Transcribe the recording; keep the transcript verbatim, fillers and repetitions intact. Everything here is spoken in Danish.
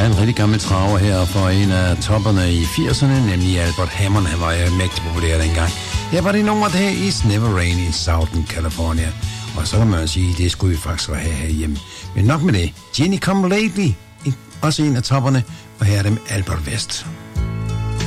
er en rigtig gammel traver her for en af topperne i firserne, nemlig Albert Hammond. Han var jo mægtig populær dengang. Her var det nummeret her, It's Never Rain in Southern California. Og så kan man sige, det skulle vi faktisk have herhjemme. Men nok med det. Jenny Come Lately, også en af topperne, og her er dem Albert West.